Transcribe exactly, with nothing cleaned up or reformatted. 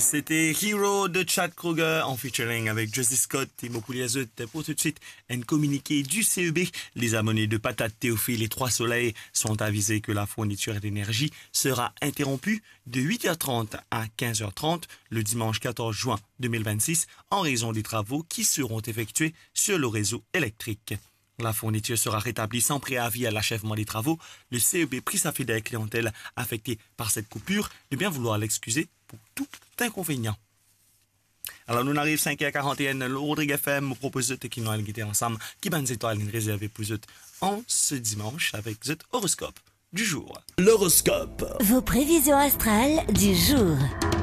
C'était Hero de Chad Kroger en featuring avec Justice Scott et Mopuliazut. Pour tout de suite, un communiqué du C E B. Les abonnés de Patate Théophile et Trois Soleils sont avisés que la fourniture d'énergie sera interrompue de huit heures trente à quinze heures trente le dimanche quatorze juin deux mille vingt-six en raison des travaux qui seront effectués sur le réseau électrique. La fourniture sera rétablie sans préavis à l'achèvement des travaux. Le C E B prie sa fidèle clientèle affectée par cette coupure de bien vouloir l'excuser pour tout inconvénient. Alors, nous arrivons cinq heures quarante et un, le Rodrigue F M nous propose de qui nous allons guetter ensemble, qui banne étoile réservée pour eux en ce dimanche avec cet horoscope du jour. L'horoscope. Vos prévisions astrales du jour.